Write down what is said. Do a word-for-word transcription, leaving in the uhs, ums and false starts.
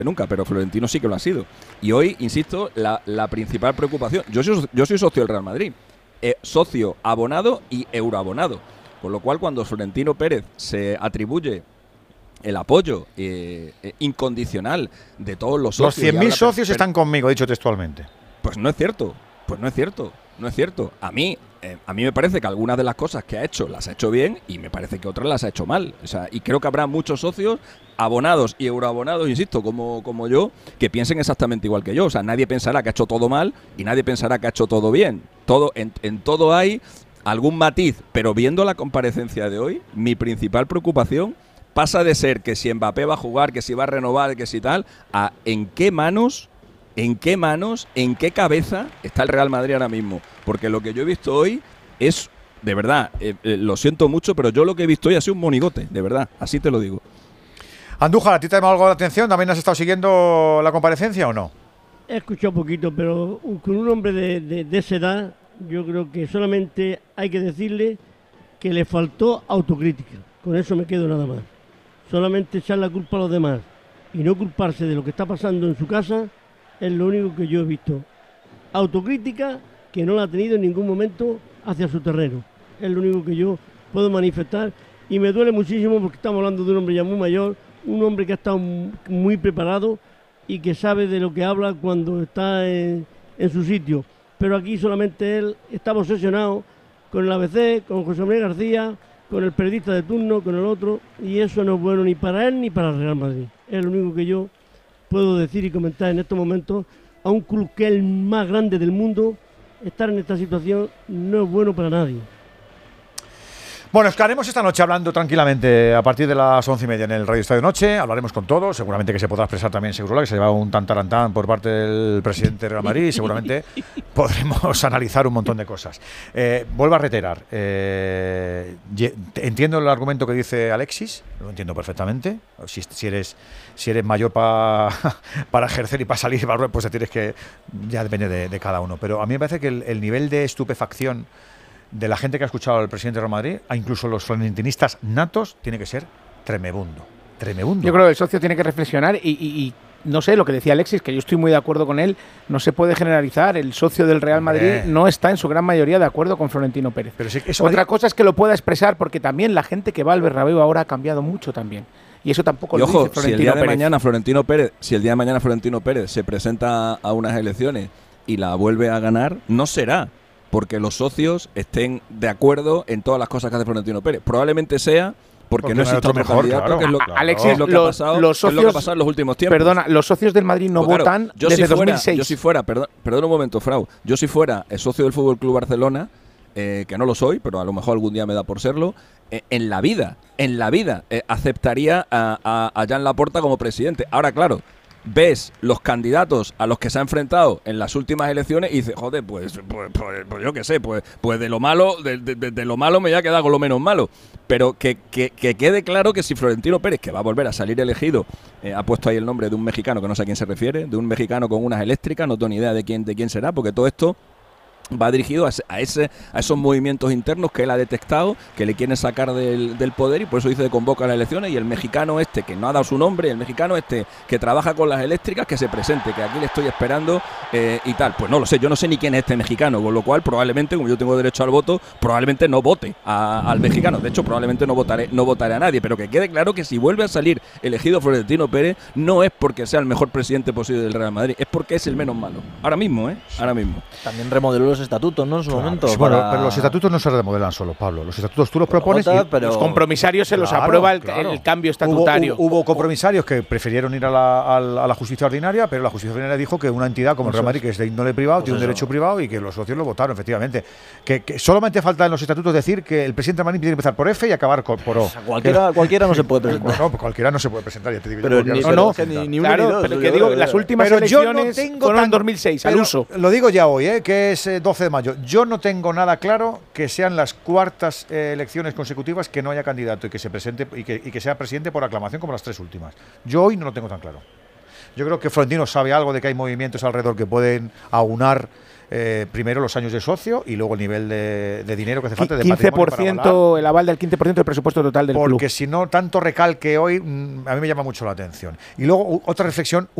nunca, pero Florentino sí que lo ha sido. Y hoy, insisto, la, la principal preocupación, yo soy, yo soy socio del Real Madrid, eh, socio abonado y euroabonado, con lo cual cuando Florentino Pérez se atribuye el apoyo eh, eh, incondicional de todos los socios... Los cien mil socios están conmigo, dicho textualmente. Pues no es cierto, pues no es cierto, no es cierto. A mí, eh, a mí me parece que algunas de las cosas que ha hecho las ha hecho bien y me parece que otras las ha hecho mal. O sea, y creo que habrá muchos socios abonados y euroabonados, insisto, como, como yo, que piensen exactamente igual que yo. O sea, nadie pensará que ha hecho todo mal y nadie pensará que ha hecho todo bien. Todo, en, en todo hay algún matiz, pero viendo la comparecencia de hoy, mi principal preocupación pasa de ser que si Mbappé va a jugar, que si va a renovar, que si tal, a en qué manos, en qué manos, en qué cabeza está el Real Madrid ahora mismo. Porque lo que yo he visto hoy es, de verdad, eh, eh, lo siento mucho, pero yo lo que he visto hoy ha sido un monigote, de verdad, así te lo digo. Andújar, ¿a ti te ha llamado algo la atención? ¿También has estado siguiendo la comparecencia o no? He escuchado poquito, pero con un hombre de, de, de esa edad, yo creo que solamente hay que decirle que le faltó autocrítica. Con eso me quedo nada más. Solamente echar la culpa a los demás y no culparse de lo que está pasando en su casa es lo único que yo he visto. Autocrítica que no la ha tenido en ningún momento hacia su terreno. Es lo único que yo puedo manifestar y me duele muchísimo porque estamos hablando de un hombre ya muy mayor, un hombre que ha estado muy preparado y que sabe de lo que habla cuando está en, en su sitio. Pero aquí solamente él estaba obsesionado con el A B C, con José María García, con el periodista de turno, con el otro, y eso no es bueno ni para él ni para el Real Madrid. Es lo único que yo puedo decir y comentar en estos momentos. A un club que es el más grande del mundo, estar en esta situación no es bueno para nadie. Bueno, estaremos esta noche hablando tranquilamente a partir de las once y media en el Radio Estadio Noche. Hablaremos con todos. Seguramente que se podrá expresar también Segurola, que se ha llevado un tantarantán por parte del presidente de Real Madrid. Y seguramente podremos analizar un montón de cosas. Eh, vuelvo a reiterar. Eh, entiendo el argumento que dice Alexis. Lo entiendo perfectamente. Si, si eres si eres mayor pa, para ejercer y para salir, pues tienes que... Ya depende de, de cada uno. Pero a mí me parece que el, el nivel de estupefacción de la gente que ha escuchado al presidente de Real Madrid, a incluso los florentinistas natos, tiene que ser tremebundo. Tremebundo. Yo creo que el socio tiene que reflexionar y, y, y no sé, lo que decía Alexis, que yo estoy muy de acuerdo con él, no se puede generalizar. El socio del Real Madrid eh. no está en su gran mayoría de acuerdo con Florentino Pérez. Pero sí, eso Otra cosa es que lo pueda expresar, porque también la gente que va al Bernabéu ahora ha cambiado mucho también. Y eso tampoco y lo ojo, dice Florentino si el día de Pérez. mañana Florentino Pérez, si el día de mañana Florentino Pérez se presenta a unas elecciones y la vuelve a ganar, no será porque los socios estén de acuerdo en todas las cosas que hace Florentino Pérez. Probablemente sea porque, porque no existe otro mejor, candidato, claro, que es lo, claro. Alexis, es lo que los, ha pasado, los socios, es lo que ha pasado en los últimos tiempos. Perdona, los socios del Madrid no pues votan claro, yo desde si fuera, dos mil seis. Yo si fuera, perdón, perdón un momento, Frau, yo si fuera el socio del Fútbol Club Barcelona, eh, que no lo soy, pero a lo mejor algún día me da por serlo, eh, en la vida, en la vida eh, aceptaría a, a, a Jan Laporta como presidente. Ahora, claro, ves los candidatos a los que se ha enfrentado en las últimas elecciones y dices, joder, pues, pues, pues, pues yo qué sé, pues, pues de lo malo, de, de, de lo malo me voy a quedar con lo menos malo. Pero que, que, que quede claro que si Florentino Pérez, que va a volver a salir elegido, eh, ha puesto ahí el nombre de un mexicano que no sé a quién se refiere, de un mexicano con unas eléctricas, no tengo ni idea de quién, de quién será, porque todo esto va dirigido a, ese, a, ese, a esos movimientos internos que él ha detectado, que le quieren sacar del, del poder, y por eso dice que convoca las elecciones. Y el mexicano este, que no ha dado su nombre, el mexicano este que trabaja con las eléctricas, que se presente, que aquí le estoy esperando eh, y tal. Pues no lo sé, yo no sé ni quién es este mexicano, con lo cual probablemente, como yo tengo derecho al voto, probablemente no vote a, al mexicano. De hecho, probablemente no votaré, no votaré a nadie, pero que quede claro que si vuelve a salir elegido Florentino Pérez, no es porque sea el mejor presidente posible del Real Madrid, es porque es el menos malo. Ahora mismo, ¿eh? Ahora mismo. También remodeló los estatutos, ¿no? En su claro, momento. Sí, bueno, para... pero los estatutos no se remodelan solo, Pablo. Los estatutos tú los pero propones vota, y pero los compromisarios se claro, los aprueba el, claro. el cambio estatutario. Hubo, hubo, hubo compromisarios que prefirieron ir a la, a la justicia ordinaria, pero la justicia ordinaria dijo que una entidad como el Real Madrid, que es de índole privado, pues tiene un derecho privado y que los socios lo votaron, efectivamente. Que, que solamente falta en los estatutos decir que el presidente de Madrid tiene que empezar por F y acabar por O. O sea, cualquiera, que, cualquiera no se puede presentar. No, no, cualquiera no se puede presentar, ya te digo. Pero ni, no, no, no, que ni, ni claro, uno ni dos. Pero que digo, las últimas pero elecciones yo no tengo fueron tan, en dos mil seis, al uso. Lo digo ya hoy, eh, que es eh, doce de mayo. Yo no tengo nada claro que sean las cuartas eh, elecciones consecutivas que no haya candidato y que se presente y que, y que sea presidente por aclamación como las tres últimas. Yo hoy no lo tengo tan claro. Yo creo que Florentino sabe algo de que hay movimientos alrededor que pueden aunar eh, primero los años de socio y luego el nivel de, de dinero que hace falta. De quince por ciento, ciento, el aval del quince por ciento del presupuesto total del porque club. Porque si no, tanto recalque hoy, mmm, a mí me llama mucho la atención. Y luego otra reflexión.